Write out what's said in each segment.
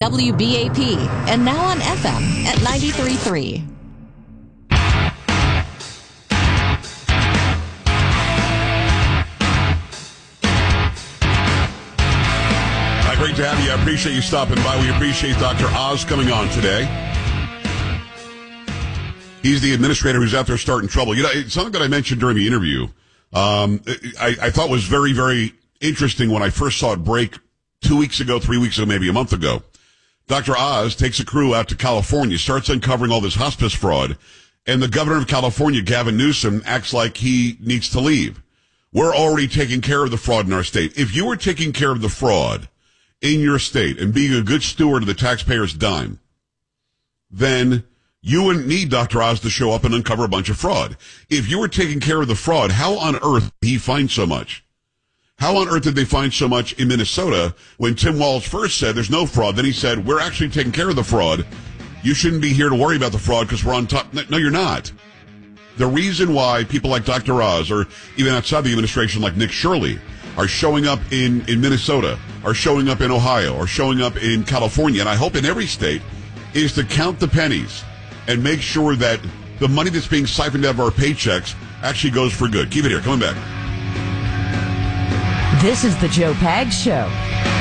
WBAP, and now on FM at 93.3. Great to have you. I appreciate you stopping by. We appreciate Dr. Oz coming on today. He's the administrator who's out there starting trouble. You know, it's something that I mentioned during the interview. I thought was very, very interesting when I first saw it break 2 weeks ago, 3 weeks ago, maybe a month ago. Dr. Oz takes a crew out to California, starts uncovering all this hospice fraud, and the governor of California, Gavin Newsom, acts like he needs to leave. We're already taking care of the fraud in our state. If you were taking care of the fraud in your state and being a good steward of the taxpayer's dime, then you wouldn't need Dr. Oz to show up and uncover a bunch of fraud. If you were taking care of the fraud, how on earth did he find so much? How on earth did they find so much in Minnesota when Tim Walz first said there's no fraud? Then he said, we're actually taking care of the fraud. You shouldn't be here to worry about the fraud because we're on top. No, you're not. The reason why people like Dr. Oz, or even outside the administration like Nick Shirley, are showing up in Minnesota, are showing up in Ohio, are showing up in California, and I hope in every state, is to count the pennies and make sure that the money that's being siphoned out of our paychecks actually goes for good. Keep it here. Coming back. This is the Joe Pags Show.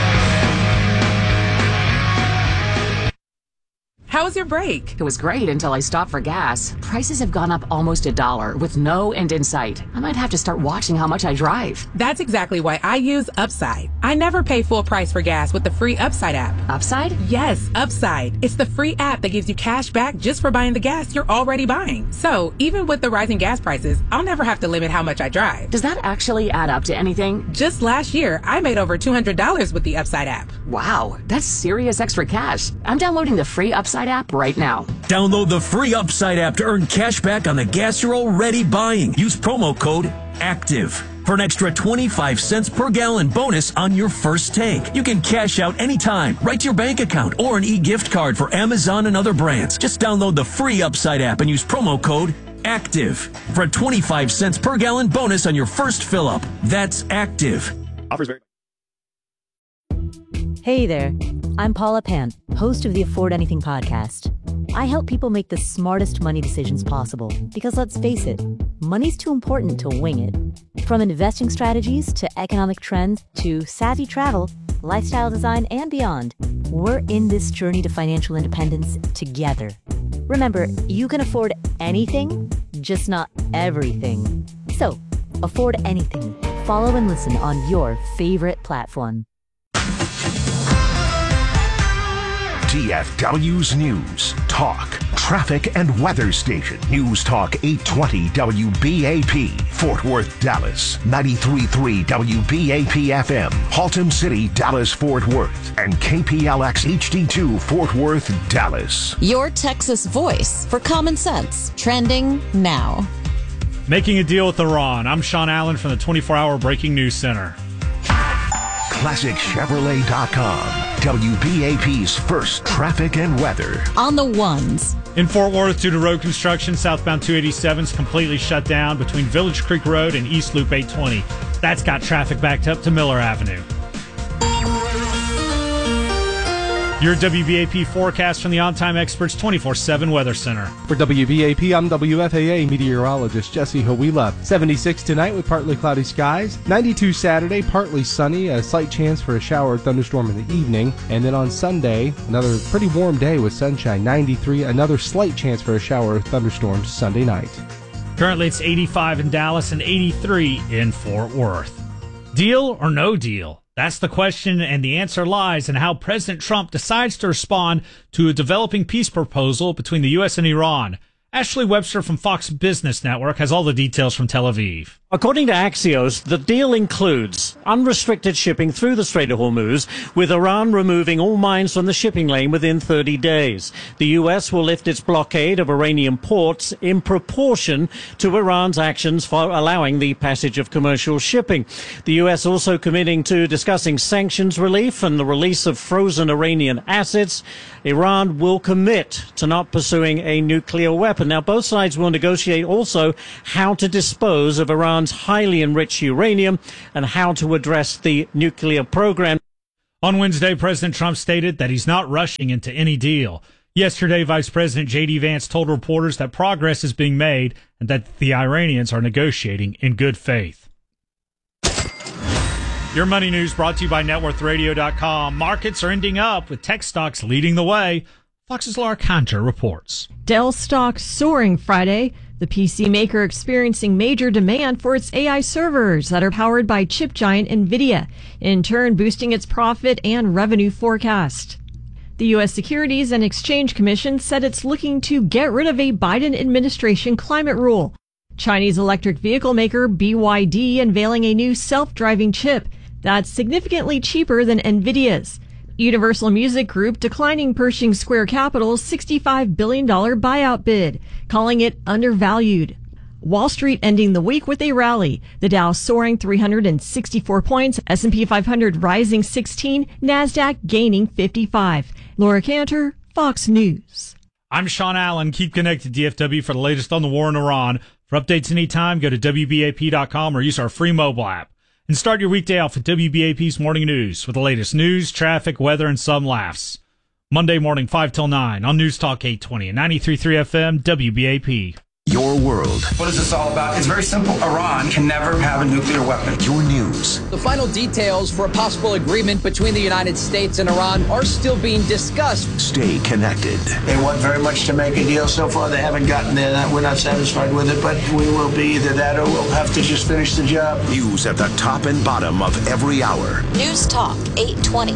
How was your break? It was great until I stopped for gas. Prices have gone up almost $1 with no end in sight. I might have to start watching how much I drive. That's exactly why I use Upside. I never pay full price for gas with the free Upside app. Upside? Yes, Upside. It's the free app that gives you cash back just for buying the gas you're already buying. So even with the rising gas prices, I'll never have to limit how much I drive. Does that actually add up to anything? Just last year, I made over $200 with the Upside app. Wow, that's serious extra cash. I'm downloading the free Upside app right now. Download the free Upside app to earn cash back on the gas you're already buying. Use promo code ACTIVE for an extra 25 cents per gallon bonus on your first tank. You can cash out anytime, right to your bank account, or an e-gift card for Amazon and other brands. Just download the free Upside app and use promo code ACTIVE for a 25 cents per gallon bonus on your first fill-up. That's ACTIVE. Offers very. Hey there, I'm Paula Pant, host of the Afford Anything podcast. I help people make the smartest money decisions possible because, let's face it, money's too important to wing it. From investing strategies to economic trends to savvy travel, lifestyle design, and beyond, we're in this journey to financial independence together. Remember, you can afford anything, just not everything. So, afford anything. Follow and listen on your favorite platform. DFW's News, Talk, Traffic and Weather Station. News Talk 820 WBAP, Fort Worth, Dallas. 93.3 WBAP FM, Haltom City, Dallas, Fort Worth. And KPLX HD2, Fort Worth, Dallas. Your Texas voice for common sense. Trending now. Making a deal with Iran. I'm Sean Allen from the 24-Hour Breaking News Center. ClassicChevrolet.com. WBAP's first traffic and weather. On the ones. In Fort Worth, due to road construction, southbound 287 is completely shut down between Village Creek Road and East Loop 820. That's got traffic backed up to Miller Avenue. Your WBAP forecast from the On-Time Experts 24/7 Weather Center. For WBAP, I'm WFAA meteorologist Jesse Hawila. 76 tonight with partly cloudy skies. 92 Saturday, partly sunny, a slight chance for a shower or thunderstorm in the evening. And then on Sunday, another pretty warm day with sunshine. 93, another slight chance for a shower or thunderstorm Sunday night. Currently it's 85 in Dallas and 83 in Fort Worth. Deal or no deal? That's the question, and the answer lies in how President Trump decides to respond to a developing peace proposal between the U.S. and Iran. Ashley Webster from Fox Business Network has all the details from Tel Aviv. According to Axios, the deal includes unrestricted shipping through the Strait of Hormuz, with Iran removing all mines from the shipping lane within 30 days. The U.S. will lift its blockade of Iranian ports in proportion to Iran's actions for allowing the passage of commercial shipping. The U.S. also committing to discussing sanctions relief and the release of frozen Iranian assets. Iran will commit to not pursuing a nuclear weapon. Now, both sides will negotiate also how to dispose of Iran's highly enriched uranium and how to address the nuclear program. On Wednesday, President Trump stated that he's not rushing into any deal. Yesterday, Vice President J.D. Vance told reporters that progress is being made and that the Iranians are negotiating in good faith. Your money news brought to you by NetWorthRadio.com. Markets are ending up with tech stocks leading the way. Fox's Laura Cantor reports. Dell stock soaring Friday. The PC maker experiencing major demand for its AI servers that are powered by chip giant NVIDIA, in turn boosting its profit and revenue forecast. The U.S. Securities and Exchange Commission said it's looking to get rid of a Biden administration climate rule. Chinese electric vehicle maker BYD unveiling a new self-driving chip that's significantly cheaper than NVIDIA's. Universal Music Group declining Pershing Square Capital's $65 billion buyout bid, calling it undervalued. Wall Street ending the week with a rally. The Dow soaring 364 points, S&P 500 rising 16, NASDAQ gaining 55. Laura Cantor, Fox News. I'm Sean Allen. Keep connected to DFW for the latest on the war in Iran. For updates anytime, go to WBAP.com or use our free mobile app. And start your weekday off with WBAP's Morning News with the latest news, traffic, weather, and some laughs. Monday morning, 5 till 9 on News Talk 820 and 93.3 FM, WBAP. Your world. What is this all about? It's very simple. Iran can never have a nuclear weapon. Your news. The final details for a possible agreement between the United States and Iran are still being discussed. Stay connected. They want very much to make a deal. So far, they haven't gotten there. We're not satisfied with it, but we will be either that or we'll have to just finish the job. News at the top and bottom of every hour. News Talk 820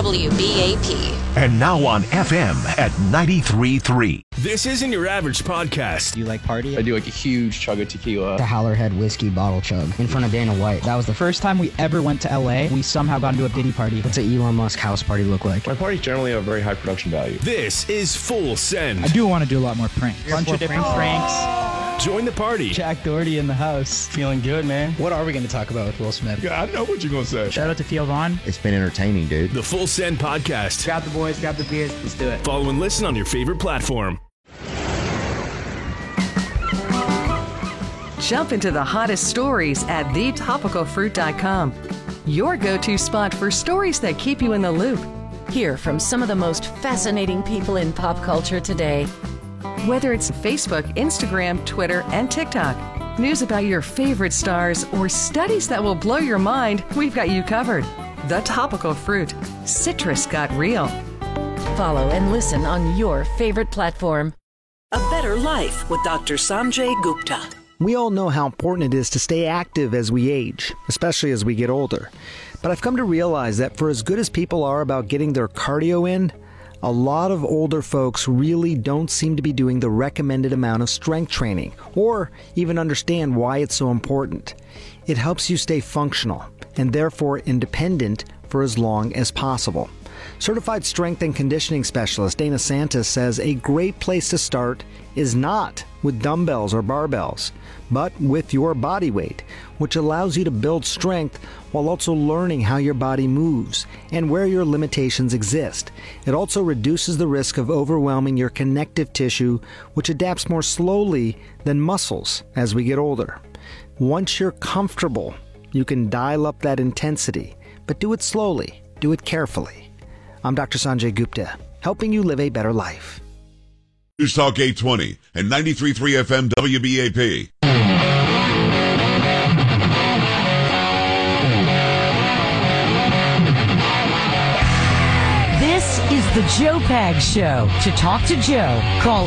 WBAP. And now on FM at 93.3. This isn't your average podcast. Do you like party? I do like a huge chug of tequila. The Howlerhead whiskey bottle chug in front of Dana White. That was the first time we ever went to LA. We somehow got into a Diddy party. What's an Elon Musk house party look like? My parties generally have very high production value. This is Full Send. I do want to do a lot more pranks. A bunch of different pranks. Join the party. Jack Doherty in the house. Feeling good, man. What are we going to talk about with Will Smith? Yeah, I know what you're going to say. Shout out to Theo Vaughn. It's been entertaining, dude. The Full Send podcast. Grab the boys, grab the beers. Let's do it. Follow and listen on your favorite platform. Jump into the hottest stories at thetopicalfruit.com. Your go-to spot for stories that keep you in the loop. Hear from some of the most fascinating people in pop culture today. Whether it's Facebook, Instagram, Twitter, and TikTok, news about your favorite stars, or studies that will blow your mind, we've got you covered. The Topical Fruit. Citrus got real. Follow and listen on your favorite platform. A Better Life with Dr. Sanjay Gupta. We all know how important it is to stay active as we age, especially as we get older. But I've come to realize that for as good as people are about getting their cardio in, a lot of older folks really don't seem to be doing the recommended amount of strength training, or even understand why it's so important. It helps you stay functional, and therefore independent for as long as possible. Certified strength and conditioning specialist Dana Santos says a great place to start is not with dumbbells or barbells, but with your body weight, which allows you to build strength while also learning how your body moves and where your limitations exist. It also reduces the risk of overwhelming your connective tissue, which adapts more slowly than muscles as we get older. Once you're comfortable, you can dial up that intensity, but do it slowly, do it carefully. I'm Dr. Sanjay Gupta, helping you live a better life. News Talk 820 and 93.3 FM WBAP. This is the Joe Pags Show. To talk to Joe, call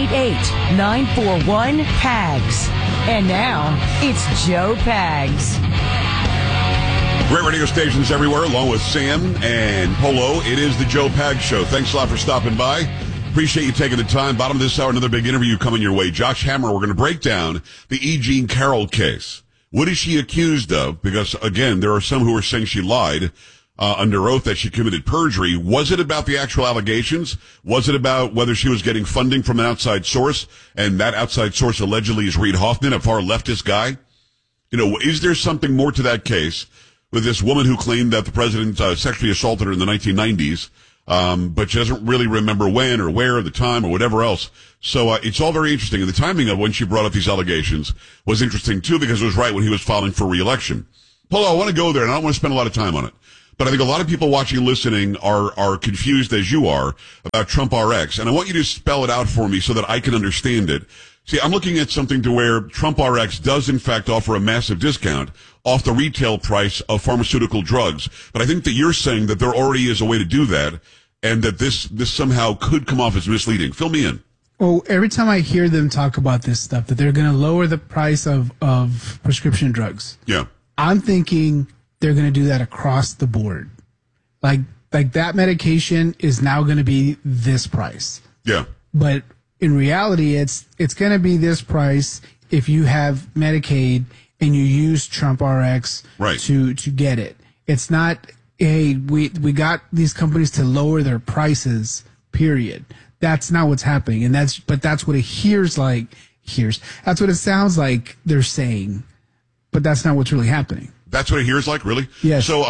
888-941-PAGS. And now, it's Joe Pags. Great radio stations everywhere, along with Sam and Polo. It is the Joe Pags Show. Thanks a lot for stopping by. Appreciate you taking the time. Bottom of this hour, another big interview coming your way. Josh Hammer, we're going to break down the E. Jean Carroll case. What is she accused of? Because, again, there are some who are saying she lied under oath, that she committed perjury. Was it about the actual allegations? Was it about whether she was getting funding from an outside source, and that outside source allegedly is Reid Hoffman, a far leftist guy? You know, is there something more to that case with this woman who claimed that the president sexually assaulted her in the 1990s, but she doesn't really remember when or where or the time or whatever else. So it's all very interesting. And the timing of when she brought up these allegations was interesting, too, because it was right when he was filing for re-election. Polo, I want to go there, and I don't want to spend a lot of time on it. But I think a lot of people watching and listening are confused as you are about Trump RX. And I want you to spell it out for me so that I can understand it. See, I'm looking at something to where Trump RX does in fact offer a massive discount off the retail price of pharmaceutical drugs. But I think that you're saying that there already is a way to do that and that this somehow could come off as misleading. Fill me in. Well, every time I hear them talk about this stuff, that they're going to lower the price of prescription drugs. Yeah. I'm thinking they're going to do that across the board. Like that medication is now going to be this price. Yeah. But in reality, it's going to be this price if you have Medicaid and you use Trump RX to get it. It's not, hey, we got these companies to lower their prices, period. That's not what's happening. But that's what it hears like. That's what it sounds like they're saying. But that's not what's really happening. That's what it hears like, really? Yes. So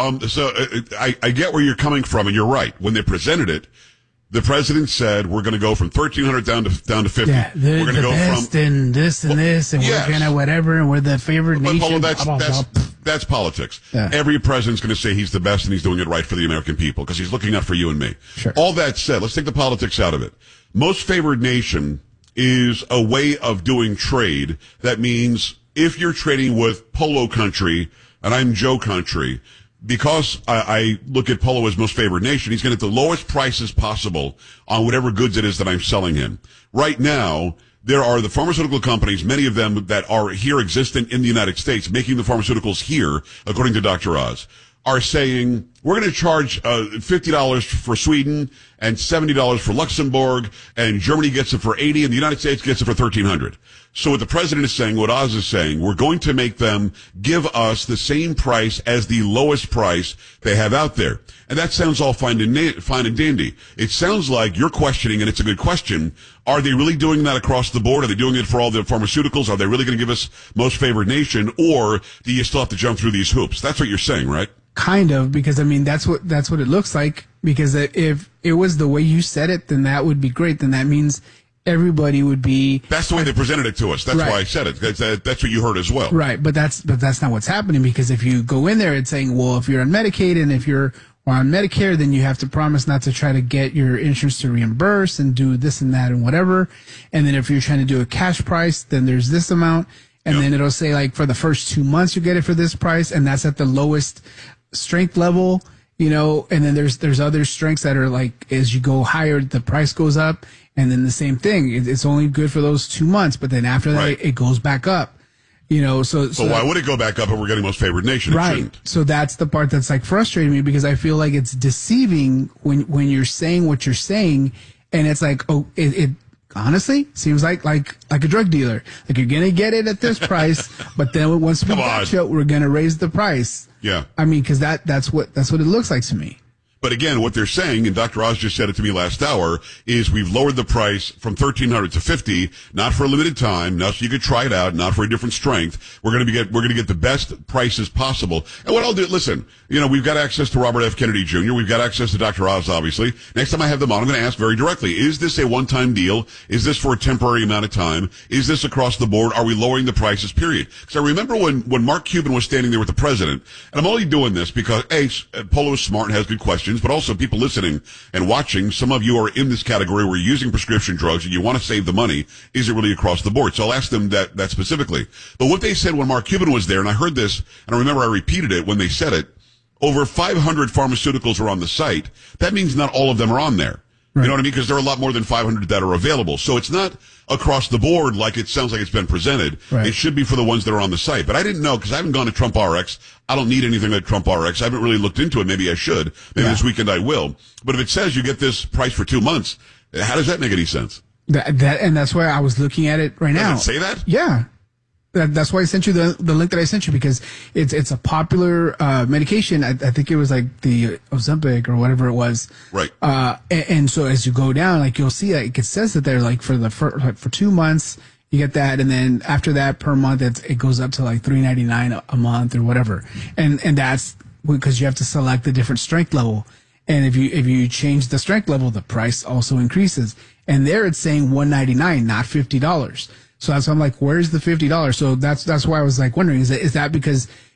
I get where you're coming from, and you're right. When they presented it, the president said we're going to go from 1,300 down to 50. Yeah, we're going to go best from and this and this, and we're going to whatever, and we're the favorite nation. That's politics. Yeah. Every president's going to say he's the best and he's doing it right for the American people because he's looking out for you and me. Sure. All that said, let's take the politics out of it. Most favored nation is a way of doing trade. That means if you're trading with Polo country and I'm Joe country, because I look at Polo as most favored nation, he's going to get the lowest prices possible on whatever goods it is that I'm selling him. Right now, there are the pharmaceutical companies, many of them that are here existent in the United States, making the pharmaceuticals here, according to Dr. Oz, are saying, we're going to charge $50 for Sweden and $70 for Luxembourg, and Germany gets it for $80, and the United States gets it for $1,300. So what the president is saying, what Oz is saying, we're going to make them give us the same price as the lowest price they have out there. And that sounds all fine and dandy. It sounds like you're questioning, and it's a good question, are they really doing that across the board? Are they doing it for all the pharmaceuticals? Are they really going to give us most favored nation? Or do you still have to jump through these hoops? That's what you're saying, right? Kind of, because I mean that's what it looks like. Because if it was the way you said it, then that would be great. Then that means everybody would be. That's the way they presented it to us. That's why I said it. That's what you heard as well. Right, but that's not what's happening. Because if you go in there, it's saying, well, if you're on Medicaid and if you're on Medicare, then you have to promise not to try to get your insurance to reimburse and do this and that and whatever. And then if you're trying to do a cash price, then there's this amount. And then it'll say like for the first 2 months you get it for this price, and that's at the lowest strength level, you know, and then there's other strengths that are like as you go higher the price goes up, and then the same thing, it's only good for those 2 months, but then after that it goes back up, you know. So why would it go back up if we're getting most favored nation? Right. So that's the part that's like frustrating me, because I feel like it's deceiving when you're saying what you're saying, and it's like, oh, it honestly seems like a drug dealer. Like you're gonna get it at this price, but then once we catch it, we're gonna raise the price. Yeah. I mean, because that's what it looks like to me. But again, what they're saying, and Dr. Oz just said it to me last hour, is we've lowered the price from $1,300 to $50, not for a limited time, not so you could try it out, not for a different strength. We're going to get the best prices possible. And what I'll do, listen, you know, we've got access to Robert F. Kennedy Jr., we've got access to Dr. Oz, obviously. Next time I have them on, I'm going to ask very directly, is this a one-time deal? Is this for a temporary amount of time? Is this across the board? Are we lowering the prices, period? Because I remember when Mark Cuban was standing there with the president, and I'm only doing this because, A, Polo is smart and has good questions, but also people listening and watching, some of you are in this category where you're using prescription drugs and you want to save the money. Is it really across the board? So I'll ask them that specifically. But what they said when Mark Cuban was there, and I heard this, and I remember I repeated it when they said it, over 500 pharmaceuticals are on the site. That means not all of them are on there. Right. You know what I mean? Because there are a lot more than 500 that are available. So it's not across the board like it sounds like it's been presented. Right. It should be for the ones that are on the site. But I didn't know, because I haven't gone to Trump RX. I don't need anything like Trump RX. I haven't really looked into it. Maybe I should. Maybe this weekend I will. But if it says you get this price for 2 months, how does that make any sense? And that's why I was looking at it right now. Does it say that? Yeah. That's why I sent you the link that I sent you, because it's a popular medication. I think it was like the Ozempic or whatever it was. Right. And so as you go down, like you'll see like it says that they're like for 2 months you get that, and then after that per month it goes up to like $3.99 a month or whatever. And that's because you have to select the different strength level. And if you change the strength level, the price also increases. And there it's saying $199, not $50. So that's why I'm like, where's the $50? So that's why I was like wondering, is that because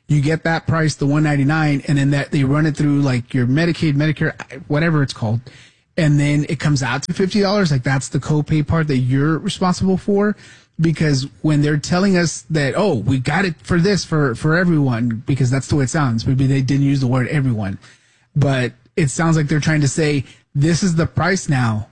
You get that price, the $199, and then that they run it through like your Medicaid, Medicare, whatever it's called. And then it comes out to $50. Like that's the copay part that you're responsible for. Because when they're telling us that, oh, we got it for this for everyone, because that's the way it sounds. Maybe they didn't use the word everyone, but it sounds like they're trying to say this is the price now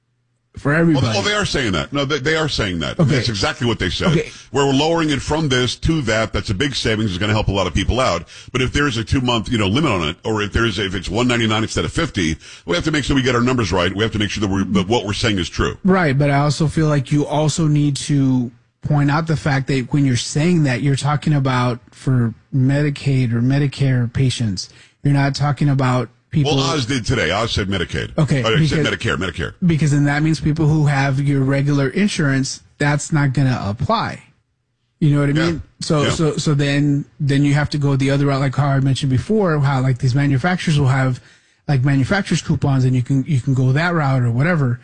for everybody. Well, they are saying that. No, they are saying that. Okay. That's exactly what they said. Okay. Where we're lowering it from this to that, that's a big savings. It's going to help a lot of people out. But if there's a 2-month, limit on it, or if it's $199 instead of $50, we have to make sure we get our numbers right. We have to make sure that what we're saying is true. Right. But I also feel like you also need to point out the fact that when you're saying that, you're talking about for Medicaid or Medicare patients. You're not talking about people. Well, Oz did today. Oz said Medicaid. Okay. He said Medicare. Because then that means people who have your regular insurance, that's not going to apply. You know what I mean? So then you have to go the other route, like how I mentioned before, how like these manufacturers will have like manufacturers coupons, and you can go that route or whatever.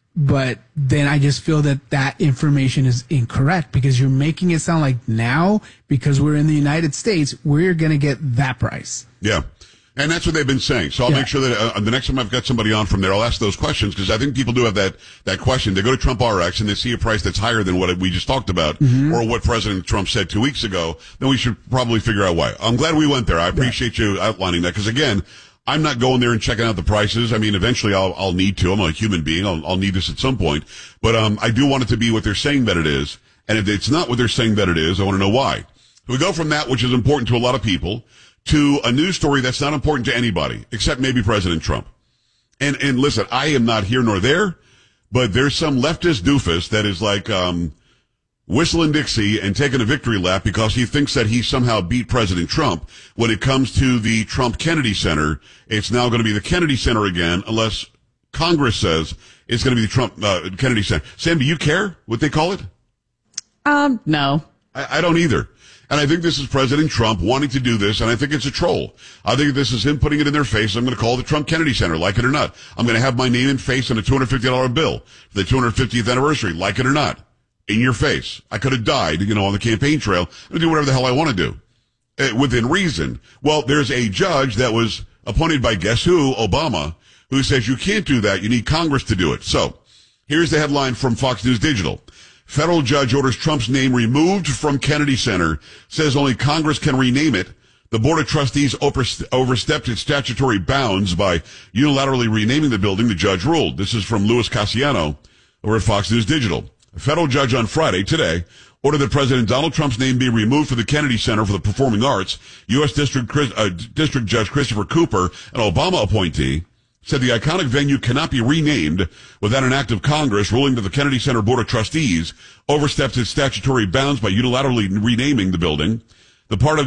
But then I just feel that information is incorrect, because you're making it sound like now, because we're in the United States, we're going to get that price. Yeah. And that's what they've been saying. So I'll make sure that the next time I've got somebody on from there, I'll ask those questions, because I think people do have that question. They go to Trump RX and they see a price that's higher than what we just talked about, or what President Trump said 2 weeks ago. Then we should probably figure out why. I'm glad we went there. I appreciate you outlining that, because again, I'm not going there and checking out the prices. I mean, eventually I'll need to. I'm a human being. I'll need this at some point. But I do want it to be what they're saying that it is. And if it's not what they're saying that it is, I want to know why. We go from that, which is important to a lot of people, to a news story that's not important to anybody, except maybe President Trump. And listen, I am not here nor there, but there's some leftist doofus that is like whistling Dixie and taking a victory lap because he thinks that he somehow beat President Trump. When it comes to the Trump Kennedy Center, it's now going to be the Kennedy Center again, unless Congress says it's going to be the Trump Kennedy Center. Sam, do you care what they call it? No. I don't either. And I think this is President Trump wanting to do this, and I think it's a troll. I think this is him putting it in their face. I'm going to call it the Trump Kennedy Center, like it or not. I'm going to have my name and face on a $250 bill for the 250th anniversary, like it or not. In your face. I could have died, on the campaign trail. I'm going to do whatever the hell I want to do. Within reason. Well, there's a judge that was appointed by guess who? Obama, who says you can't do that. You need Congress to do it. So, here's the headline from Fox News Digital. Federal judge orders Trump's name removed from Kennedy Center, says only Congress can rename it. The Board of Trustees overstepped its statutory bounds by unilaterally renaming the building, the judge ruled. This is from Louis Cassiano over at Fox News Digital. A federal judge on Friday, today, ordered that President Donald Trump's name be removed from the Kennedy Center for the Performing Arts. U.S. District Judge Christopher Cooper, an Obama appointee, said the iconic venue cannot be renamed without an act of Congress, ruling that the Kennedy Center Board of Trustees overstepped its statutory bounds by unilaterally renaming the building. As part of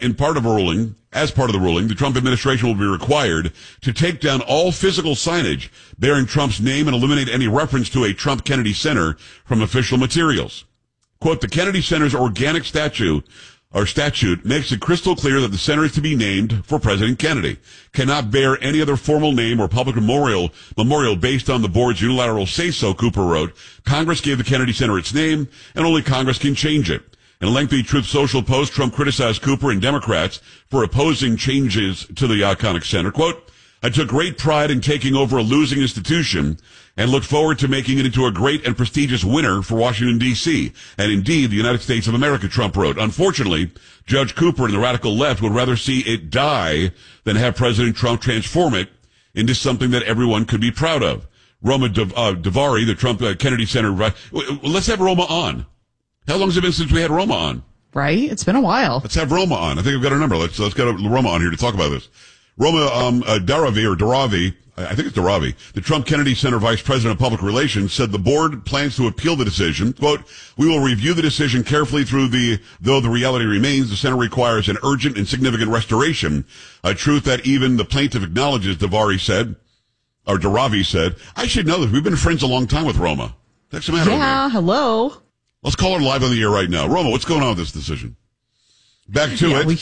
the ruling, the Trump administration will be required to take down all physical signage bearing Trump's name and eliminate any reference to a Trump Kennedy Center from official materials. Quote, the Kennedy Center's organic statute makes it crystal clear that the center is to be named for President Kennedy, cannot bear any other formal name or public memorial based on the board's unilateral say-so, Cooper wrote. Congress gave the Kennedy Center its name, and only Congress can change it. In a lengthy Truth Social post, Trump criticized Cooper and Democrats for opposing changes to the iconic center. Quote, I took great pride in taking over a losing institution and look forward to making it into a great and prestigious winner for Washington, D.C. and indeed the United States of America, Trump wrote. Unfortunately, Judge Cooper and the radical left would rather see it die than have President Trump transform it into something that everyone could be proud of. Roma Davari, the Trump Kennedy Center. Let's have Roma on. How long has it been since we had Roma on? Right? It's been a while. Let's have Roma on. I think I've got her number. Let's get Roma on here to talk about this. Roma Daravi, I think it's Daravi, the Trump Kennedy Center Vice President of Public Relations, said the board plans to appeal the decision. Quote, we will review the decision carefully though the reality remains the center requires an urgent and significant restoration, a truth that even the plaintiff acknowledges, Daravi said. I should know this. We've been friends a long time with Roma. What's the matter with Yeah, hello. Let's call her live on the air right now. Roma, what's going on with this decision? Back to it. We should.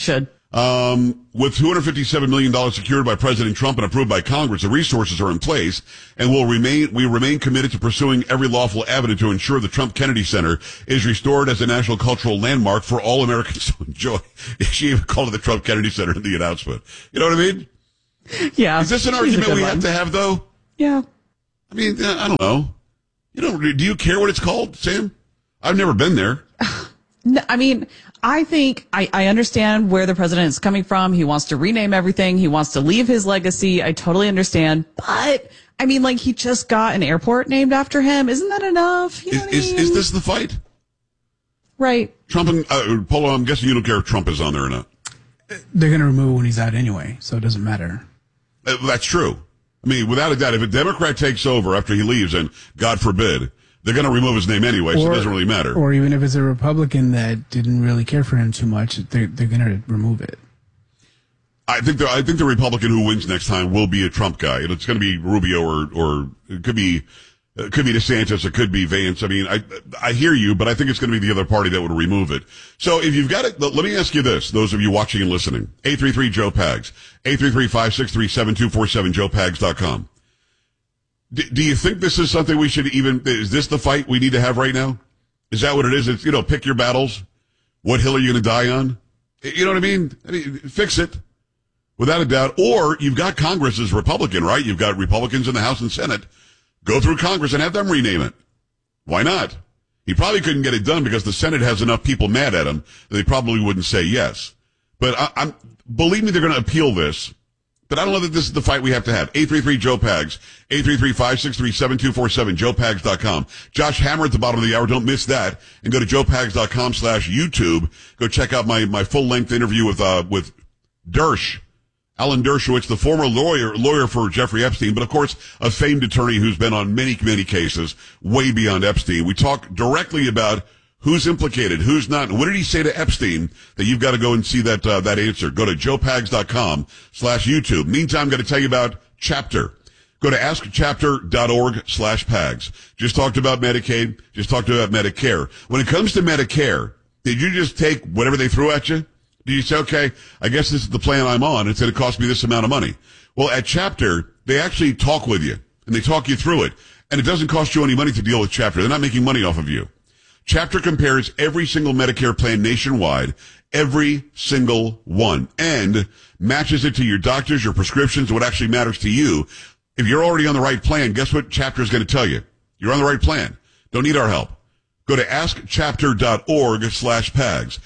With $257 million secured by President Trump and approved by Congress, the resources are in place, and we remain committed to pursuing every lawful avenue to ensure the Trump Kennedy Center is restored as a national cultural landmark for all Americans to enjoy. She even called it the Trump Kennedy Center in the announcement. You know what I mean? Yeah. Is this an argument we have to have, though? Yeah. I mean, I don't know. Do you care what it's called, Sam? I've never been there. No, I mean, I think I understand where the president is coming from. He wants to rename everything. He wants to leave his legacy. I totally understand. But, I mean, like, he just got an airport named after him. Isn't that enough? You know what I mean? Is this the fight? Right. Trump and Polo, I'm guessing you don't care if Trump is on there or not. They're going to remove it when he's out anyway, so it doesn't matter. That's true. I mean, without a doubt, if a Democrat takes over after he leaves, and God forbid, they're going to remove his name anyway, so it doesn't really matter. Or even if it's a Republican that didn't really care for him too much, they're going to remove it. I think the Republican who wins next time will be a Trump guy. It's going to be Rubio or it could be DeSantis, it could be Vance. I mean, I hear you, but I think it's going to be the other party that would remove it. So if you've got it, let me ask you this, those of you watching and listening. 833-JOE-PAGS, 833-563-7247, joepags.com. Do you think this is something we should is this the fight we need to have right now? Is that what it is? It's, pick your battles. What hill are you going to die on? You know what I mean? Fix it. Without a doubt. Or you've got Congress as Republican, right? You've got Republicans in the House and Senate. Go through Congress and have them rename it. Why not? He probably couldn't get it done because the Senate has enough people mad at him that they probably wouldn't say yes. But believe me, they're going to appeal this. But I don't know that this is the fight we have to have. 833-JOE-PAGS, 833-563-7247, joepags.com. Josh Hammer at the bottom of the hour. Don't miss that. And go to joepags.com/YouTube. Go check out my full-length interview with Dersh, Alan Dershowitz, the former lawyer for Jeffrey Epstein, but of course a famed attorney who's been on many, many cases way beyond Epstein. We talk directly about who's implicated, who's not. What did he say to Epstein that you've got to go and see that answer? Go to joepags.com/YouTube. Meantime, I'm going to tell you about Chapter. Go to askchapter.org/pags. Just talked about Medicaid. Just talked about Medicare. When it comes to Medicare, did you just take whatever they threw at you? Did you say, okay, I guess this is the plan I'm on. It's going to cost me this amount of money. Well, at Chapter, they actually talk with you and they talk you through it. And it doesn't cost you any money to deal with Chapter. They're not making money off of you. Chapter compares every single Medicare plan nationwide, every single one, and matches it to your doctors, your prescriptions, what actually matters to you. If you're already on the right plan, guess what Chapter is going to tell you? You're on the right plan. Don't need our help. Go to askchapter.org/pags.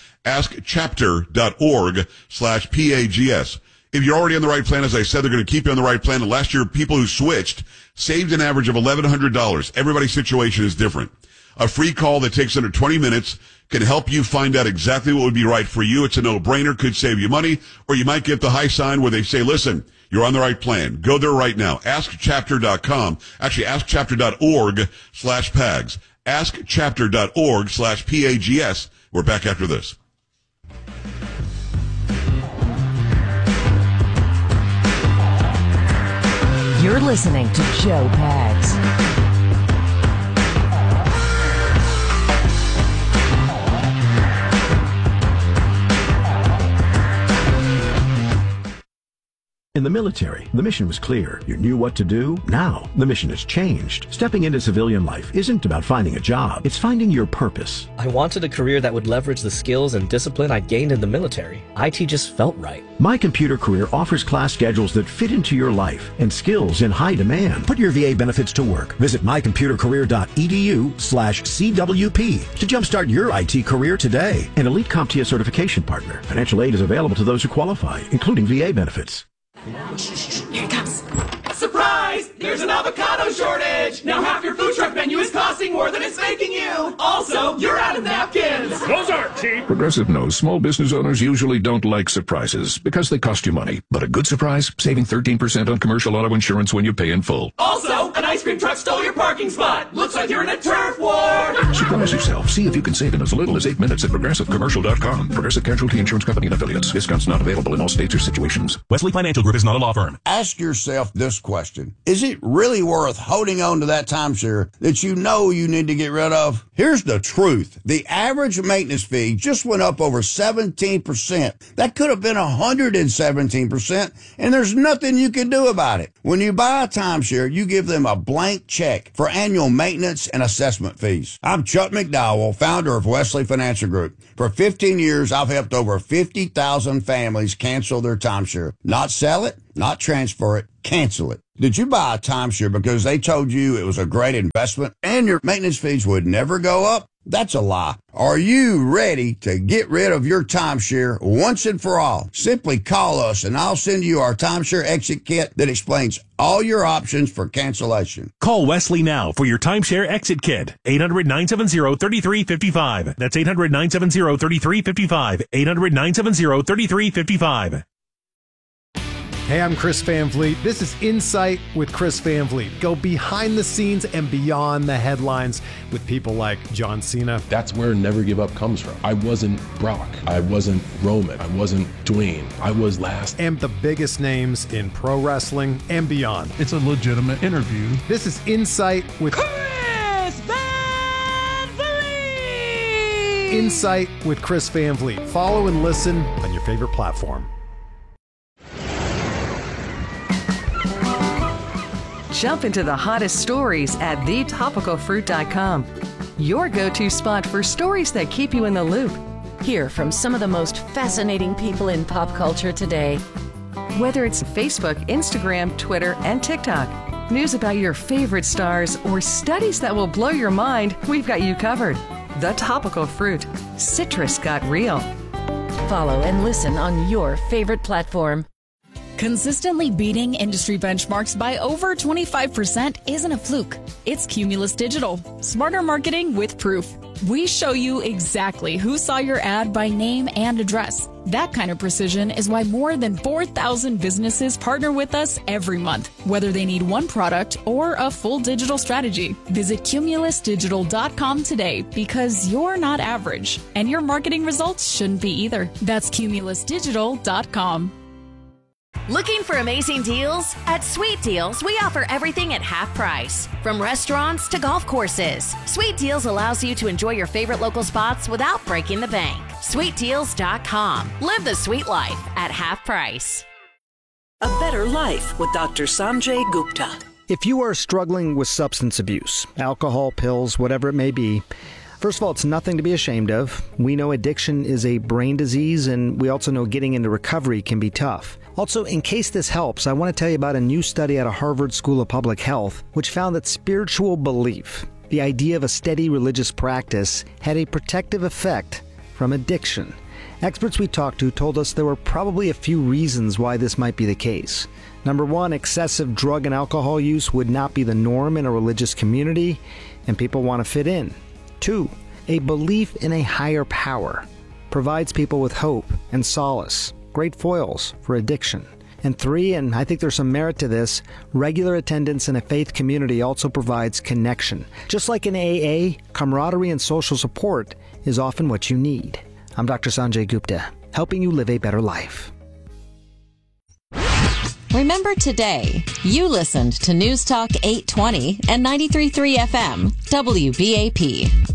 askchapter.org/PAGS. If you're already on the right plan, as I said, they're going to keep you on the right plan. And last year, people who switched saved an average of $1,100. Everybody's situation is different. A free call that takes under 20 minutes can help you find out exactly what would be right for you. It's a no-brainer, could save you money, or you might get the high sign where they say, listen, you're on the right plan. Go there right now. Askchapter.com. Actually, askchapter.org/pags. Askchapter.org/PAGS. We're back after this. You're listening to Joe Pags. In the military, the mission was clear. You knew what to do. Now, the mission has changed. Stepping into civilian life isn't about finding a job. It's finding your purpose. I wanted a career that would leverage the skills and discipline I gained in the military. IT just felt right. My Computer Career offers class schedules that fit into your life and skills in high demand. Put your VA benefits to work. Visit mycomputercareer.edu/CWP to jumpstart your IT career today. An Elite CompTIA certification partner. Financial aid is available to those who qualify, including VA benefits. Here it comes. Surprise! There's an avocado shortage! Now half your food truck menu is costing more than it's making you! Also, you're out of napkins! Those aren't cheap! Progressive knows small business owners usually don't like surprises because they cost you money. But a good surprise? Saving 13% on commercial auto insurance when you pay in full. Also, an ice cream truck stole your parking spot! Looks like you're in a turf war! Surprise yourself. See if you can save in as little as 8 minutes at ProgressiveCommercial.com. Progressive Casualty Insurance Company and Affiliates. Discounts not available in all states or situations. Wesley Financial Group is not a law firm. Ask yourself this question. Is it really worth holding on to that timeshare that you know fuel you need to get rid of? Here's the truth. The average maintenance fee just went up over 17%. That could have been 117%, and there's nothing you can do about it. When you buy a timeshare, you give them a blank check for annual maintenance and assessment fees. I'm Chuck McDowell, founder of Wesley Financial Group. For 15 years, I've helped over 50,000 families cancel their timeshare. Not sell it, not transfer it, cancel it. Did you buy a timeshare because they told you it was a great investment and your maintenance fees would never go up? That's a lie. Are you ready to get rid of your timeshare once and for all? Simply call us and I'll send you our timeshare exit kit that explains all your options for cancellation. Call Wesley now for your timeshare exit kit. 800-970-3355. That's 800-970-3355. 800-970-3355. Hey, I'm Chris Van Vliet. This is Insight with Chris Van Vliet. Go behind the scenes and beyond the headlines with people like John Cena. That's where Never Give Up comes from. I wasn't Brock. I wasn't Roman. I wasn't Dwayne. I was last. And the biggest names in pro wrestling and beyond. It's a legitimate interview. This is Insight with Chris Van Vliet! Insight with Chris Van Vliet. Follow and listen on your favorite platform. Jump into the hottest stories at thetopicalfruit.com. Your go-to spot for stories that keep you in the loop. Hear from some of the most fascinating people in pop culture today. Whether it's Facebook, Instagram, Twitter, and TikTok, news about your favorite stars, or studies that will blow your mind, we've got you covered. The Topical Fruit. Citrus got real. Follow and listen on your favorite platform. Consistently beating industry benchmarks by over 25% isn't a fluke. It's Cumulus Digital. Smarter marketing with proof. We show you exactly who saw your ad by name and address. That kind of precision is why more than 4,000 businesses partner with us every month, whether they need one product or a full digital strategy. Visit cumulusdigital.com today because you're not average, and your marketing results shouldn't be either. That's cumulusdigital.com. Looking for amazing deals? At Sweet Deals, we offer everything at half price. From restaurants to golf courses, Sweet Deals allows you to enjoy your favorite local spots without breaking the bank. SweetDeals.com. Live the sweet life at half price. A Better Life with Dr. Sanjay Gupta. If you are struggling with substance abuse, alcohol, pills, whatever it may be, first of all, it's nothing to be ashamed of. We know addiction is a brain disease, and we also know getting into recovery can be tough. Also, in case this helps, I want to tell you about a new study out of Harvard School of Public Health, which found that spiritual belief, the idea of a steady religious practice, had a protective effect from addiction. Experts we talked to told us there were probably a few reasons why this might be the case. Number one, excessive drug and alcohol use would not be the norm in a religious community, and people want to fit in. 2, a belief in a higher power provides people with hope and solace, great foils for addiction. And 3, and I think there's some merit to this, regular attendance in a faith community also provides connection. Just like in AA, camaraderie and social support is often what you need. I'm Dr. Sanjay Gupta, helping you live a better life. Remember today, you listened to News Talk 820 and 93.3 FM, WBAP.